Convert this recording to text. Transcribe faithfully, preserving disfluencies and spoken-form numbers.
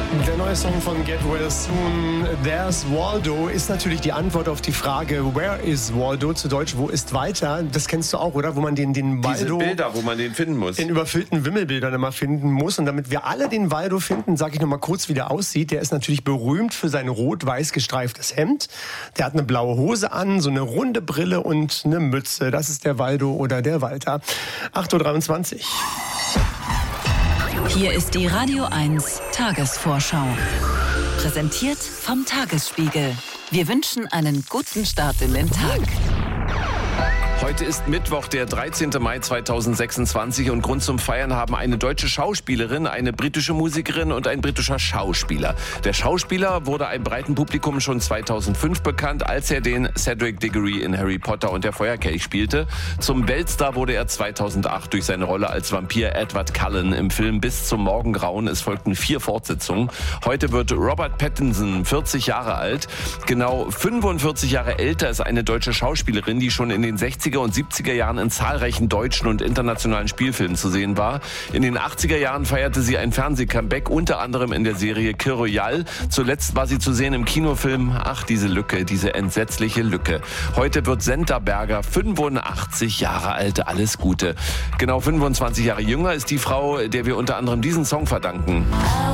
Der neue Song von Get Well Soon, There's Waldo, ist natürlich die Antwort auf die Frage, where is Waldo? Zu Deutsch, wo ist Walter? Das kennst du auch, oder? Wo man den, den Waldo... Diese Bilder, wo man den finden muss. In überfüllten Wimmelbildern immer finden muss. Und damit wir alle den Waldo finden, sage ich noch mal kurz, wie der aussieht. Der ist natürlich berühmt für sein rot-weiß gestreiftes Hemd. Der hat eine blaue Hose an, so eine runde Brille und eine Mütze. Das ist der Waldo oder der Walter. acht Uhr dreiundzwanzig. Hier ist die Radio eins Tagesvorschau. Präsentiert vom Tagesspiegel. Wir wünschen einen guten Start in den Tag. Heute ist Mittwoch, der dreizehnten Mai zweitausendsechsundzwanzig und Grund zum Feiern haben eine deutsche Schauspielerin, eine britische Musikerin und ein britischer Schauspieler. Der Schauspieler wurde einem breiten Publikum schon zweitausendfünf bekannt, als er den Cedric Diggory in Harry Potter und der Feuerkelch spielte. Zum Weltstar wurde er zweitausendacht durch seine Rolle als Vampir Edward Cullen im Film Bis zum Morgengrauen. Es folgten vier Fortsetzungen. Heute wird Robert Pattinson vierzig Jahre alt. Genau fünfundvierzig Jahre älter ist eine deutsche Schauspielerin, die schon in den sechziger und siebziger Jahren in zahlreichen deutschen und internationalen Spielfilmen zu sehen war. In den achtziger Jahren feierte sie ein Fernseh-Comeback, unter anderem in der Serie Kir Royal. Zuletzt war sie zu sehen im Kinofilm Ach, diese Lücke, diese entsetzliche Lücke. Heute wird Senta Berger fünfundachtzig Jahre alt. Alles Gute. Genau fünfundzwanzig Jahre jünger ist die Frau, der wir unter anderem diesen Song verdanken.